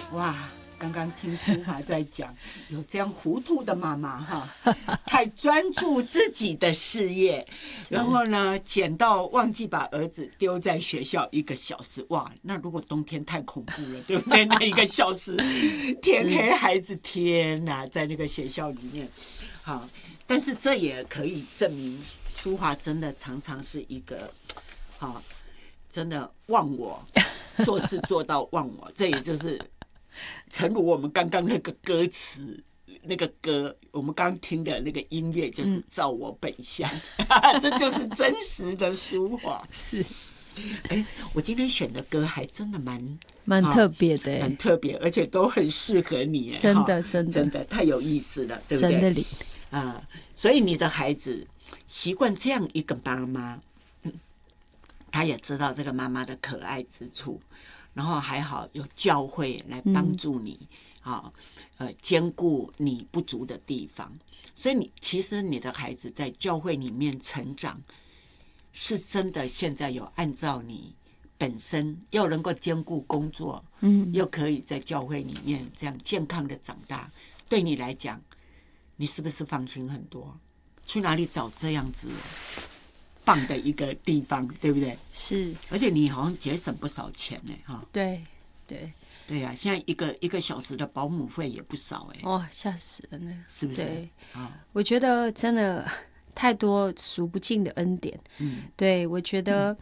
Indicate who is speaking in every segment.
Speaker 1: 哇，刚刚听淑华在讲，有这样糊涂的妈妈哈，太专注自己的事业，然后呢，捡到忘记把儿子丢在学校1个小时，哇，那如果冬天太恐怖了，对不对？那1个小时，天黑，孩子天哪，在那个学校里面，好，但是这也可以证明淑华真的常常是一个好。真的忘我，做事做到忘我，这也就是诚如我们刚刚那个歌词，那个歌，我们刚听的那个音乐，就是照我本相，这就是真实的淑华。
Speaker 2: 是，
Speaker 1: 我今天选的歌还真的
Speaker 2: 蛮特别的，
Speaker 1: 蛮特别，而且都很适合你，
Speaker 2: 真的真的
Speaker 1: 太有意思了，对不对？
Speaker 2: 神的灵
Speaker 1: 啊，所以你的孩子习惯这样一个妈妈。他也知道这个妈妈的可爱之处，然后还好有教会来帮助你，兼顾你不足的地方。所以其实你的孩子在教会里面成长，是真的现在有按照你本身又能够兼顾工作，又可以在教会里面这样健康的长大，对你来讲，你是不是放心很多？去哪里找这样子棒的一个地方，对不对？
Speaker 2: 是，
Speaker 1: 而且你好像节省不少钱呢，哈。
Speaker 2: 对
Speaker 1: 呀，现在一个小时的保姆费也不少哎。
Speaker 2: 哇，吓死人了，
Speaker 1: 是不是？
Speaker 2: 对，我觉得真的太多数不尽的恩典。对，我觉得，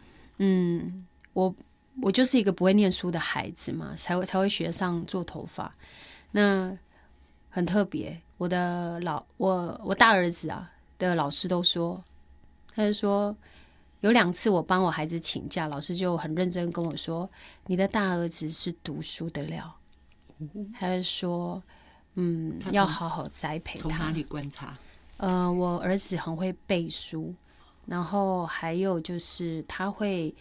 Speaker 2: 我就是一个不会念书的孩子嘛，才会学上做头发。那很特别，我大儿子啊的老师都说。他就说有2次我帮我孩子请假，老师就很认真跟我说，你的大儿子是读书的料。他就说要好好栽培他。
Speaker 1: 从哪里观察？
Speaker 2: 我儿子很会背书，然后还有就是他会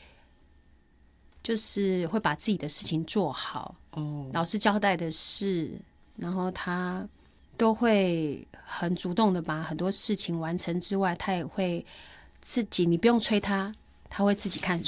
Speaker 2: 把自己的事情做好，老师交代的事，然后他都会很主动的把很多事情完成之外，他也会自己，你不用催他，他会自己看